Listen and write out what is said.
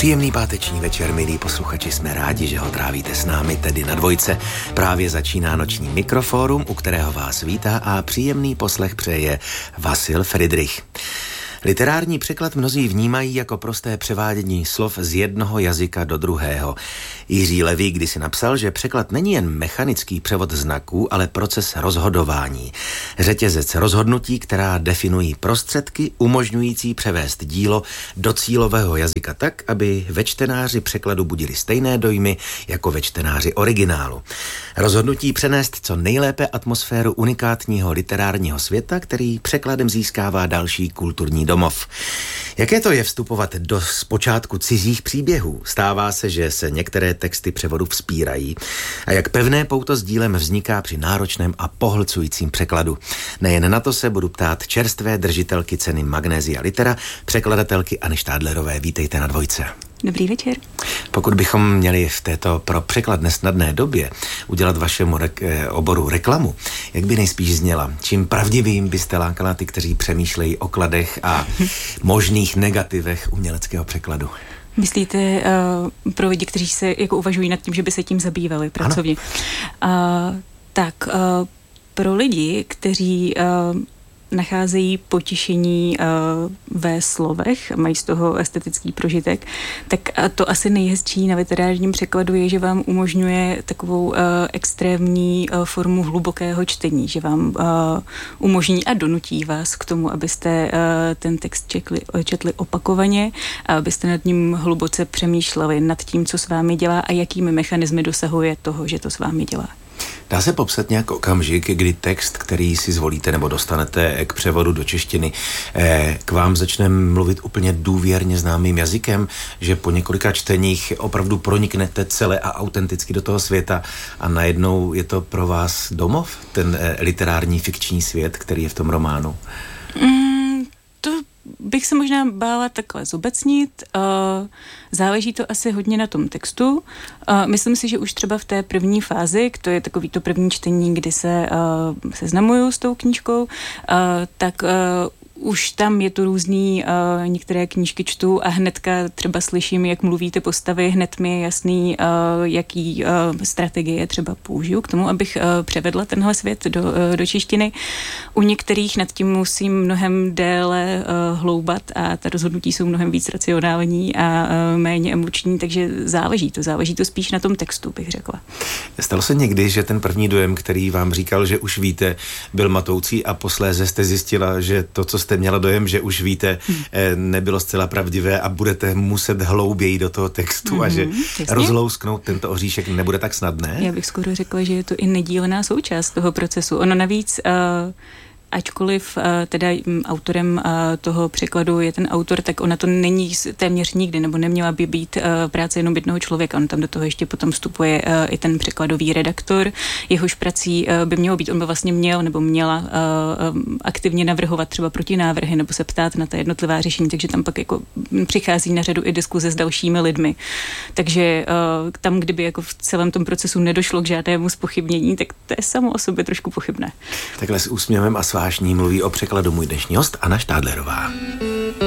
Příjemný páteční večer, milí posluchači, jsme rádi, že ho trávíte s námi, tedy na Dvojce. Právě začíná noční Mikrofórum, u kterého vás vítá a příjemný poslech přeje Vasil Friedrich. Literární překlad mnozí vnímají jako prosté převádění slov z jednoho jazyka do druhého. Jiří Levý kdysi napsal, že překlad není jen mechanický převod znaků, ale proces rozhodování. Řetězec rozhodnutí, která definují prostředky umožňující převést dílo do cílového jazyka tak, aby ve čtenáři překladu budili stejné dojmy jako ve čtenáři originálu. Rozhodnutí přenést co nejlépe atmosféru unikátního literárního světa, který překladem získává další kulturní domov. Jaké to je vstupovat do zpočátku cizích příběhů? Stává se, že se některé texty převodu vzpírají. A jak pevné pouto s dílem vzniká při náročném a pohlcujícím překladu? Nejen na to se budu ptát čerstvé držitelky ceny Magnesia Litera, překladatelky Anny Štádlerové. Vítejte na Dvojce. Dobrý večer. Pokud bychom měli v této pro překlad nesnadné době udělat vašemu oboru reklamu, jak by nejspíš zněla? Čím pravdivým byste lákala ty, kteří přemýšlejí o kladech a možných negativech uměleckého překladu? Myslíte pro lidi, kteří se jako uvažují nad tím, že by se tím zabývali pracovně? Pro lidi, kteří nacházejí potěšení ve slovech, mají z toho estetický prožitek, tak to asi nejhezčí na literárním překladu je, že vám umožňuje takovou extrémní formu hlubokého čtení, že vám umožní a donutí vás k tomu, abyste ten text četli opakovaně a abyste nad ním hluboce přemýšleli nad tím, co s vámi dělá a jakými mechanismy dosahuje toho, že to s vámi dělá. Dá se popsat nějak okamžik, kdy text, který si zvolíte nebo dostanete k převodu do češtiny, k vám začne mluvit úplně důvěrně známým jazykem, že po několika čteních opravdu proniknete celé a autenticky do toho světa a najednou je to pro vás domov, ten literární fikční svět, který je v tom románu? To bych se možná bála takhle zobecnit. Záleží to asi hodně na tom textu. Myslím si, že už třeba v té první fázi, to je takový to první čtení, kdy se seznamuju s tou knížkou, tak už tam je to různý, některé knížky čtu a hnedka třeba slyším, jak mluví ty postavy, hned mi je jasný, jaký strategie třeba použiju k tomu, abych převedla tenhle svět do češtiny. U některých nad tím musím mnohem déle hloubat a ta rozhodnutí jsou mnohem víc racionální a méně emoční, takže záleží to spíš na tom textu, bych řekla. Stalo se někdy, že ten první dojem, který vám říkal, že už víte, byl matoucí a posléze jste zjistila, že to, co jste měla dojem, že už víte, nebylo zcela pravdivé a budete muset hlouběji do toho textu a že rozlousknout tento oříšek nebude tak snadné? Já bych skoro řekla, že je to i nedílná součást toho procesu. Ono navíc ačkoliv teda autorem toho překladu je ten autor, tak ona to není téměř nikdy, nebo neměla by být práce jenom jednoho člověka. On tam do toho ještě potom vstupuje i ten překladový redaktor. Jehož prací by mělo být, on by vlastně měl nebo měla aktivně navrhovat třeba protinávrhy nebo se ptát na ta jednotlivá řešení, takže tam pak jako přichází na řadu i diskuze s dalšími lidmi. Takže tam, kdyby jako v celém tom procesu nedošlo k žádnému zpochybnění, tak to je samo o sobě trošku pochybné. Takhle s úsměvem a vášní mluví o překladu můj dnešní host Anna Štádlerová.